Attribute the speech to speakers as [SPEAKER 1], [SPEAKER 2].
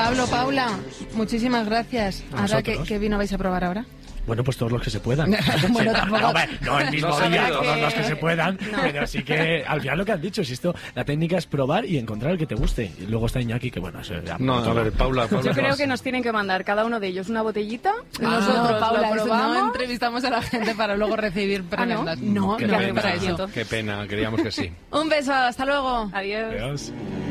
[SPEAKER 1] Pablo, Paula, muchísimas gracias. Ahora, ¿qué vino vais a probar ahora?
[SPEAKER 2] Bueno, pues todos los que se puedan.
[SPEAKER 1] Bueno, tampoco...
[SPEAKER 2] No el mismo día, todos los que se puedan. No. Pero sí que, al final lo que has dicho, si esto, la técnica es probar y encontrar el que te guste. Y luego está Iñaki, que bueno, eso ya...
[SPEAKER 3] No, a ver, Paula
[SPEAKER 4] yo creo que nos tienen que mandar cada uno de ellos una botellita.
[SPEAKER 1] Nosotros, Paula,
[SPEAKER 4] lo probamos.
[SPEAKER 1] no entrevistamos a la gente para luego recibir prebendas.
[SPEAKER 4] No,
[SPEAKER 1] para eso.
[SPEAKER 3] Qué pena, queríamos que sí.
[SPEAKER 1] Un beso, hasta luego.
[SPEAKER 4] Adiós.
[SPEAKER 2] Adiós.